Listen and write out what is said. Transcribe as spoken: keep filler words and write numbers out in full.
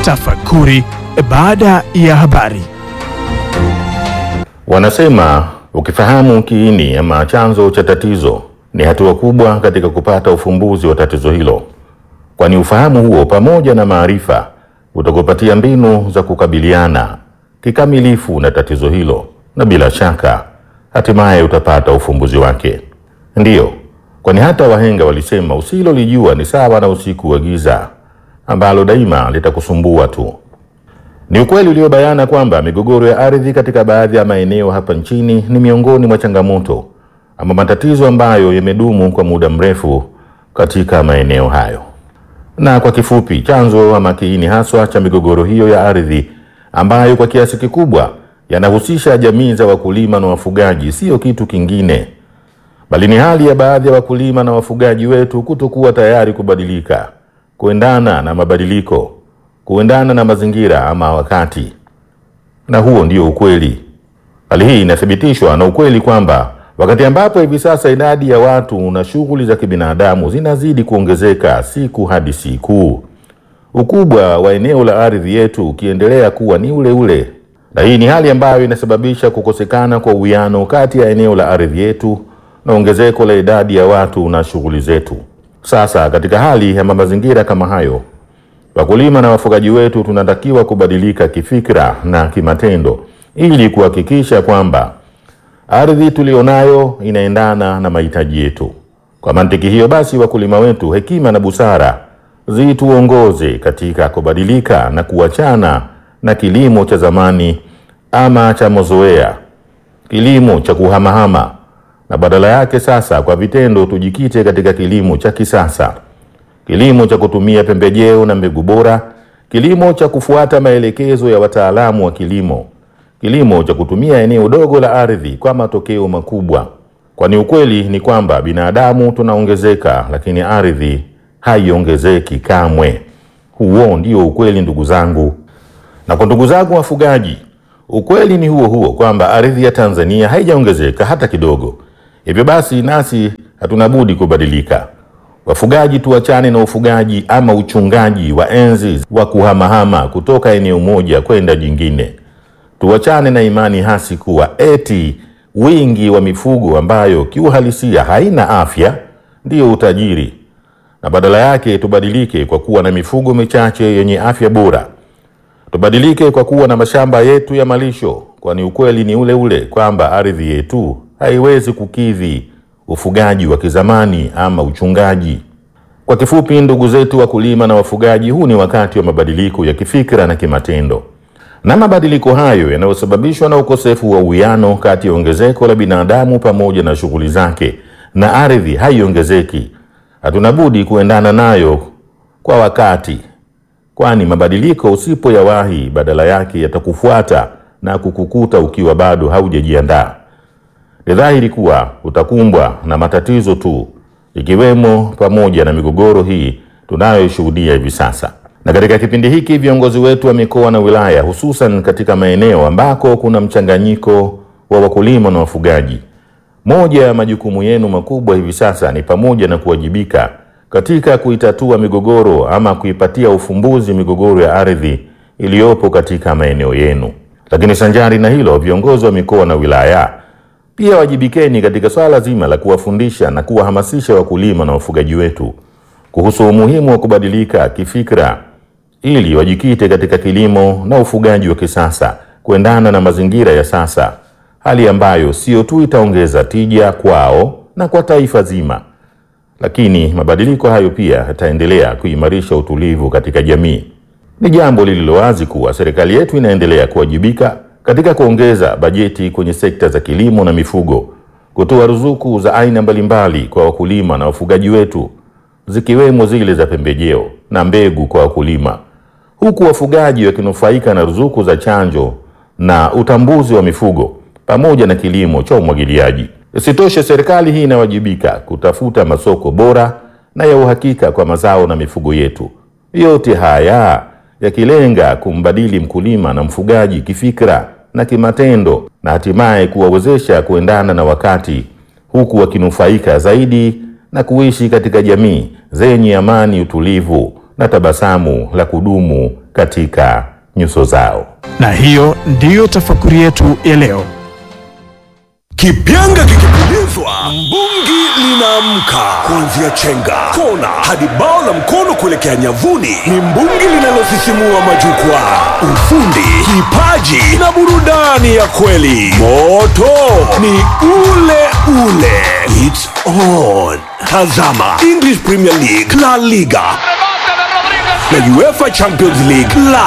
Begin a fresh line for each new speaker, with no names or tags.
Tafakuri baada ya habari.
Wanasema ukifahamu kiini ama chanzo cha tatizo ni hatua kubwa katika kupata ufumbuzi wa tatizo hilo, kwani ufahamu huo pamoja na maarifa utakupatia mbinu za kukabiliana kikamilifu na tatizo hilo, na bila shaka hatimaye utapata ufumbuzi wake. Ndiyo, kwani hata wahenga walisema usilolijua ni sawa na usiku wa giza ambalo daima litakusumbua tu. Ni ukweli uliobayana kwamba migogoro ya ardhi katika baadhi ya maeneo hapa nchini ni miongoni mwa changamoto ama matatizo ambayo yamedumu kwa muda mrefu katika maeneo hayo. Na kwa kifupi, chanzo ama kiini haswa cha migogoro hiyo ya ardhi ambayo kwa kiasi kikubwa yanahusisha jamii za wakulima na wafugaji sio kitu kingine, bali ni hali ya baadhi ya wakulima na wafugaji wetu kutokuwa tayari kubadilika, kuendana na mabadiliko, kuendana na mazingira ama wakati. Na huo ndio ukweli. Hali hii inathibitishwa na ukweli kwamba wakati ambapo hivi sasa idadi ya watu na shughuli za kibinadamu zinazidi kuongezeka siku hadi siku, ukubwa wa eneo la ardhi yetu ukiendelea kuwa ni ule ule. Na hii ni hali ambayo inasababisha kukosekana kwa uwiano kati ya eneo la ardhi yetu na ongezeko la idadi ya watu na shughuli zetu. Sasa katika hali ya mazingira kama hayo, wakulima na wafugaji wetu tunatakiwa kubadilika kifikra na kimatendo ili kuhakikisha kwamba ardhi tulionayo inaendana na mahitaji yetu. Kwa mantiki hiyo basi, wakulima wetu, hekima na busara zituongoze katika kubadilika na kuachana na kilimo cha zamani ama cha mazoea, kilimo cha kuhamahama, na badala yake sasa kwa vitendo tujikite katika kilimo cha kisasa, kilimo cha kutumia pembejeo na mbegu bora, kilimo cha kufuata maelekezo ya wataalamu wa kilimo, kilimo cha kutumia eneo dogo la ardhi kwa matokeo makubwa. Kwani ukweli ni kwamba binadamu tunaongezeka, lakini ardhi haiongezeki kamwe. Huo ndio ukweli, ndugu zangu. Na kwa ndugu zangu wafugaji, ukweli ni huo huo kwamba ardhi ya Tanzania haijaongezeka hata kidogo. Hivyo basi nasi hatuna budi kubadilika. Wafugaji tuachane na ufugaji ama uchungaji wa enzi wa kuhamahama kutoka eneo moja kwenda jingine. Tuachane na imani hasi kuwa eti wingi wa mifugo ambayo kiuhalisia haina afya ndiyo utajiri, na badala yake tubadilike kwa kuwa na mifugo michache yenye afya bora. Tubadilike kwa kuwa na mashamba yetu ya malisho, kwani ukweli ni ule ule kwamba ardhi yetu haiwezi kukidhi ufugaji wa kizamani ama uchungaji. Kwa kifupi, ndugu zetu wakulima na wafugaji, huu ni wakati wa mabadiliko ya kifikra na kimatendo. Na mabadiliko hayo yanayosababishwa na ukosefu wa uwiano kati ya ongezeko la binadamu pamoja na shughuli zake na ardhi haiongezeki. Hatuna budi kuendana nayo kwa wakati, kwani mabadiliko usipoyawahi badala yake yatakufuata na kukukuta ukiwa bado haujajiandaa. Ni dhahiri kuwa utakumbwa na matatizo tu, ikiwemo pamoja na migogoro hii tunayoshuhudia hivi sasa. Na katika kipindi hiki viongozi wetu wa mikoa na wilaya, hususan katika maeneo ambako kuna mchanganyiko wa wakulima na wafugaji, moja ya majukumu yenu makubwa hivi sasa ni pamoja na kuwajibika katika kuitatua migogoro ama kuipatia ufumbuzi migogoro ya ardhi iliyopo katika maeneo yenu. Lakini sanjari na hilo, viongozi wa mikoa na wilaya pia wajibikeni katika swala zima la kuwafundisha na kuwahamasisha wakulima na wafugaji wetu kuhusu umuhimu wa kubadilika kifikra ili wajikite katika kilimo na ufugaji wa kisasa kuendana na mazingira ya sasa, hali ambayo sio tu itaongeza tija kwao na kwa taifa zima, lakini mabadiliko hayo pia yataendelea kuimarisha utulivu katika jamii. Ni jambo lililowazi kuwa serikali yetu inaendelea kuwajibika katika kuongeza bajeti kwenye sekta za kilimo na mifugo, kutoa ruzuku za aina mbalimbali kwa wakulima na wafugaji wetu, zikiwemo zile za pembejeo na mbegu kwa wakulima, huku wafugaji wakinufaika na ruzuku za chanjo na utambuzi wa mifugo pamoja na kilimo cha umwagiliaji. Isitoshe, serikali hii inawajibika kutafuta masoko bora na ya uhakika kwa mazao na mifugo yetu. Yote haya yakilenga kumbadili mkulima na mfugaji kifikra na kimatendo, na hatimaye kuwawezesha kuendana na wakati, huku wakinufaika zaidi na kuishi katika jamii zenye amani, utulivu na tabasamu la kudumu katika nyuso zao.
Na hiyo ndiyo tafakuri yetu ya leo.
Kipyanga kikipulizwa, mbungi linaamka. Kuanzia chenga, kona hadi bao la mkono kuelekea nyavuni, ni mbungi linalosisimua majukwaa. Ufundi, kipaji na burudani ya kweli. Moto ni ule ule. It's on. Tazama English Premier League, La Liga na UEFA Champions League live.